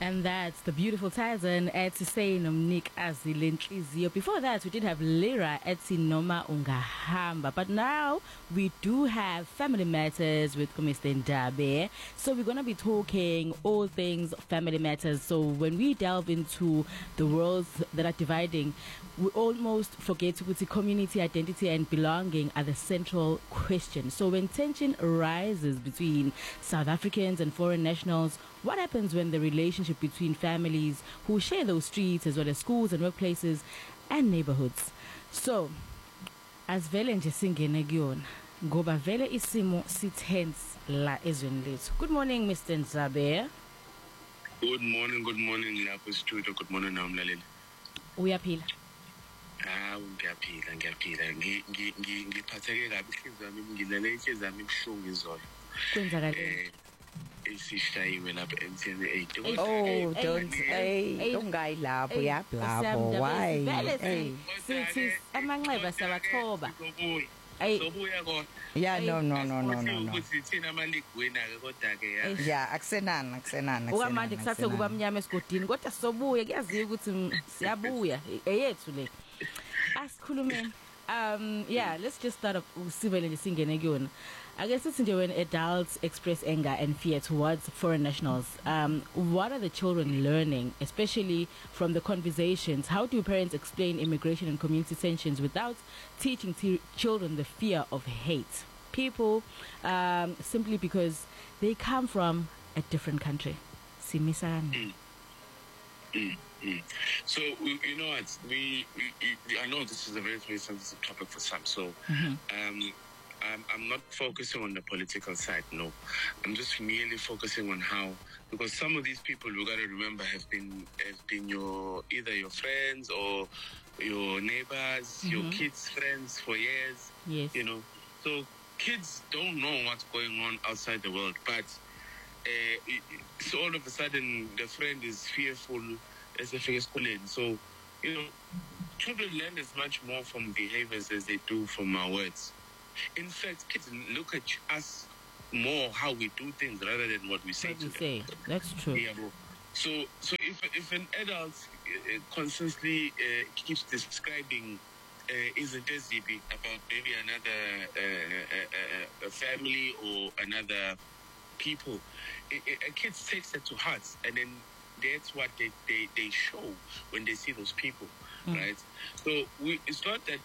And that's the beautiful Tyson at Say Nick Azilentlizio. Before that, we did have Lyra at Noma Ungahamba. But now we do have Family Matters with Mr. Ndabe. So we're going to be talking all things family matters. So when we delve into the worlds that are dividing, we almost forget to put the community identity and belonging are the central question. So when tension arises between South Africans and foreign nationals, what happens when the relationship between families who share those streets as well as schools and workplaces and neighborhoods? So, as vele nje singene kuyona ngoba vele isimo sitense la ezweni lethu. Good morning, Mr. Nzabe. Good morning lapho studio. Good morning namlaleli. Uyaphila? Ngiyaphila. Ngiphatheke kabi inhliziyo yami, ngilale inhliziyo yami ibuhlungu izolo. Kwenzakala esishayiwe lapha emthini 8. Oh, don't guy lapho yablabo. Why? Sithi amanxeba sabathoba. Sobuya kodwa. Yeah, no. Ukuthi thina ama-league winner ke kodwa ke Yeah, akusenana. Ukamanje kusathe kuba mnyama esigodini kodwa sobuya kuyaziwa ukuthi siyabuya eyethu le. Asikhulumeni. Yeah, let's just start up sibele nje singene kuyona. I guess it's when adults express anger and fear towards foreign nationals. What are the children learning, especially from the conversations? How do parents explain immigration and community tensions without teaching children the fear of hate? People, simply because they come from a different country. Simisani. So you know what, I know this is a very, very sensitive topic for some. So I'm not focusing on the political side. No, I'm just merely focusing on how, because some of these people, we got to remember, have been either your friends or your neighbors, your kids' friends for years. Yes. You know, so kids don't know what's going on outside the world, but so all of a sudden the friend is fearful as a face. So, you know, children learn as much more from behaviors as they do from our words. In fact, kids look at us more how we do things rather than what we say to them. That's true. Yeah, bro. So if an adult constantly keeps describing isn't about maybe another a family or another people, a kid takes that to heart, and then that's what they show when they see those people, right? So it's not that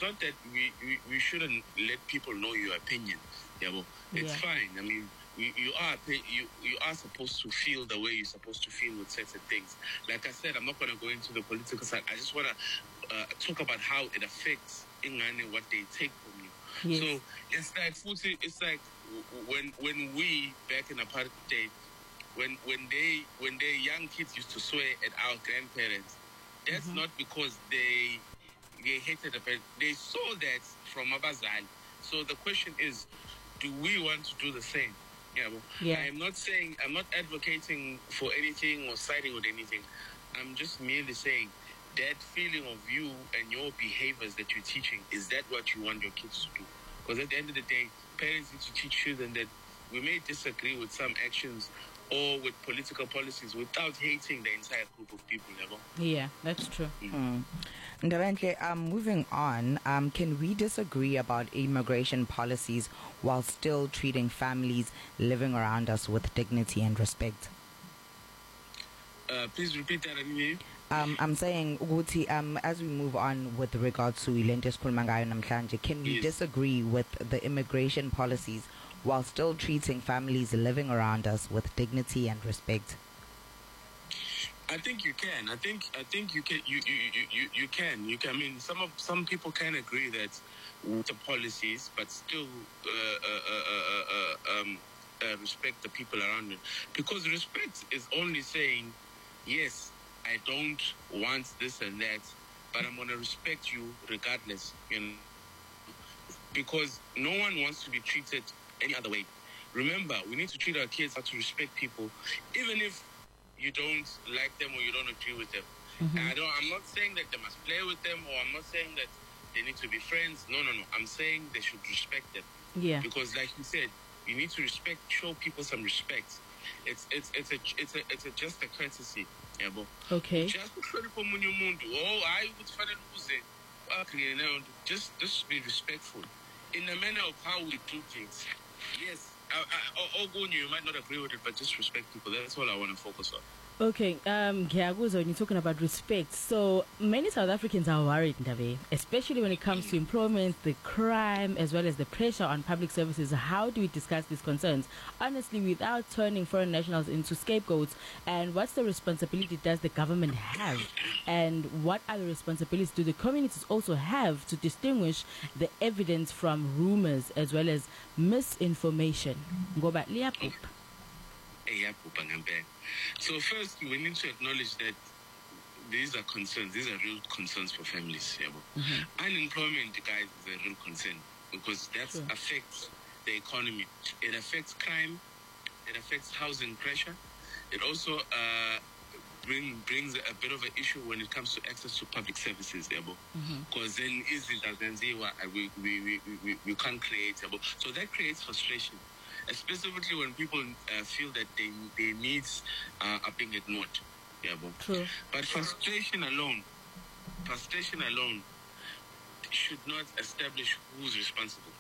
we shouldn't let people know your opinion. Yeah, well, it's fine. I mean, you are supposed to feel the way you're supposed to feel with certain things. Like I said, I'm not going to go into the political side. I just want to talk about how it affects Ingane, what they take from you. Yes. So it's like when we back in apartheid, when they young kids used to swear at our grandparents, that's not because they hated the parents. They saw that from Abazal. So the question is, do we want to do the same? Yeah. I'm not advocating for anything or siding with anything. I'm just merely saying that feeling of you and your behaviors that you're teaching, is that what you want your kids to do? Because at the end of the day, parents need to teach children that we may disagree with some actions or with political policies without hating the entire group of people. Yeah, that's true. Ndabentle, moving on, can we disagree about immigration policies while still treating families living around us with dignity and respect? Please repeat that, I didn't hear you. I'm saying, Uguti, as we move on with regards to ilento esikhuluma ngayo namhlanje, can we disagree with the immigration policies while still treating families living around us with dignity and respect? I think you can. I think you can. You can. I mean, some people can agree that with the policies, but still respect the people around them. Because respect is only saying, yes, I don't want this and that, but I'm gonna respect you regardless. You know, because no one wants to be treated any other way. Remember, we need to treat our kids how to respect people, even if you don't like them or you don't agree with them. I'm not saying that they must play with them, or I'm not saying that they need to be friends. No. I'm saying they should respect them. Yeah. Because like you said, you need to show people some respect. it's a just a courtesy. Yeah, but Okay. just for just be respectful in the manner of how we do things. Yes, you might not agree with it, but just respect people. That's all I want to focus on. Okay, Giaguzo, when you're talking about respect, so many South Africans are worried, Ndabe, especially when it comes to employment, the crime, as well as the pressure on public services. How do we discuss these concerns? Honestly, without turning foreign nationals into scapegoats, and what's the responsibility does the government have? And what other responsibilities do the communities also have to distinguish the evidence from rumors as well as misinformation? Ngoba liyaphupha. So first, we need to acknowledge that these are concerns. These are real concerns for families. Unemployment, guys, is a real concern because that affects the economy. It affects crime. It affects housing pressure. It also brings a bit of an issue when it comes to access to public services. Because then we can't create. So that creates frustration. Specifically when people feel that their needs are being ignored. True. But frustration alone should not establish who's responsible.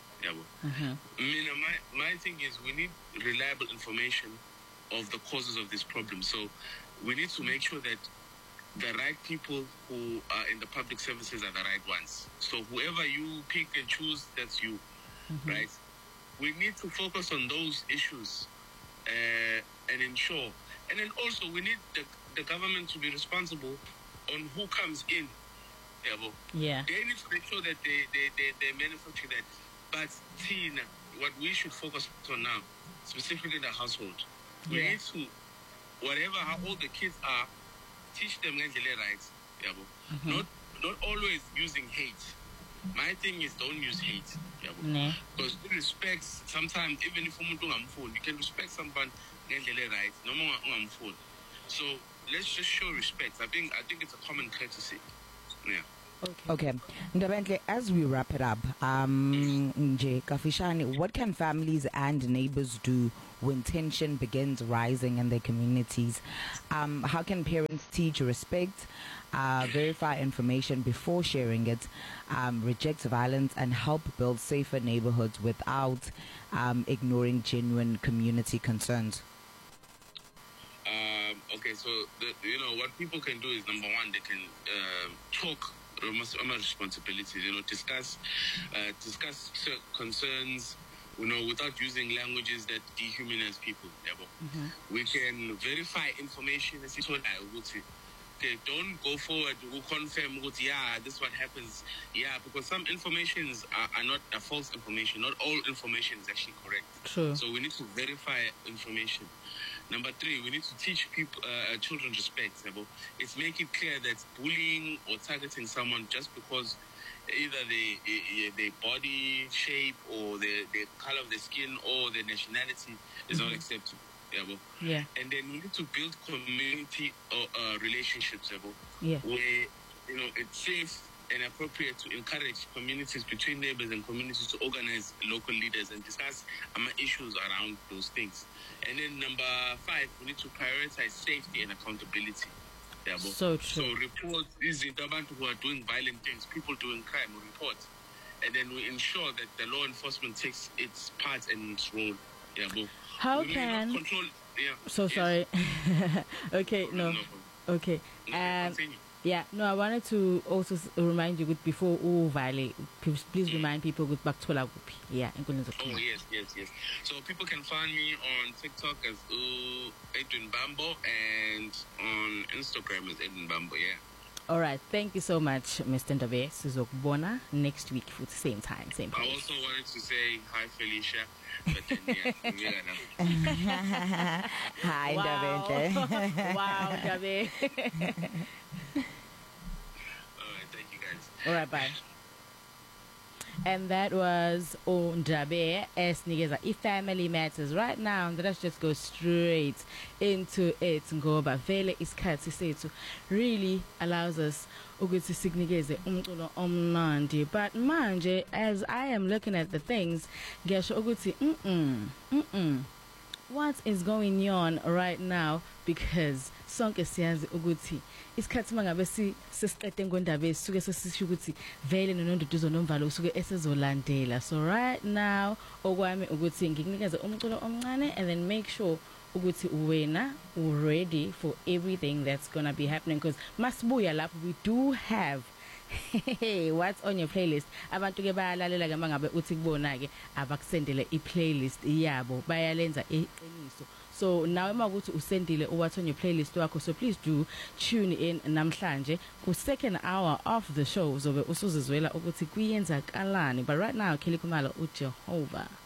My thing is we need reliable information of the causes of this problem. So we need to make sure that the right people who are in the public services are the right ones. So whoever you pick and choose, that's you, right? We need to focus on those issues and ensure. And then also we need the government to be responsible on who comes in. Yeah. They need to make sure that they manufacture that. But Tina, what we should focus on now, specifically the household, we need to, how old the kids are, teach them rights. Not always using hate. My thing is don't use hate. Because respect, sometimes even if you can respect someone right, no more. So let's just show respect. I think it's a common courtesy. Yeah. Okay. Ndabentle, as we wrap it up, Nje Kafishani, what can families and neighbors do when tension begins rising in their communities? How can parents teach respect, verify information before sharing it, reject violence, and help build safer neighborhoods without ignoring genuine community concerns? Okay, so what people can do is, number one, they can talk responsibilities. Discuss concerns. Without using languages that dehumanize people. We can verify information. Okay, don't go forward. We'll confirm. This is what happens. Because some informations are not a false information. Not all information is actually correct. True. So we need to verify information. Number 3, we need to teach people, children respect. It's make it clear that bullying or targeting someone just because either their body shape or the color of the skin or their nationality is not acceptable. Yeah. And then we need to build community relationships where it's safe and appropriate to encourage communities between neighbors and communities to organize local leaders and discuss issues around those things. And then number 5, we need to prioritize safety and accountability. So true. So report is abantu who are doing violent things, people doing crime, we report. And then we ensure that the law enforcement takes its part and its role. How we can... control... So sorry. Okay, no. Okay. Continue. Yeah, no, I wanted to also remind you with before Vale, please remind people with Baktola Gupi. Yeah, oh yes. So people can find me on TikTok as Edwin Bambo and on Instagram as Edwin Bambo, All right, thank you so much, Mr. Ndabe. Sizokubona next week for the same time, same place. I also wanted to say hi, Felicia. But then, Hi, Ndabe. Wow, Ndabe. Thank you guys. All right, bye. And that was Ondabe Esnigeza Family Matters. Right now, let's just go straight into it. Ngoba vele isikhathi sethu really allows us ukuthi sinikeze umculo omnandi. But manje, as I am looking at the things, ngisho ukuthi what is going on right now, because sonke siyazi ukuthi isikhathi mangabe sesiqede ngondaba esisuke sesisho ukuthi vele noNonduduzo Nomvalo usuke esezolandela. So right now okwami ukuthi ngikunikeze umculo omncane and then make sure ukuthi wena ready for everything that's going to be happening, because masibuya lapho we do have what's on your playlist. Abantu ke bayalalela ke mangabe uthi kubona ke abakusendele i-playlist yabo bayalenza iqiniso. So nawe makuthi usendile what's on your playlist wakho, so please do tune in namhlanje ku second hour of the show zobe usuzizwela ukuthi kuyenzakalani. But right now Kelly Khumalo uJehova.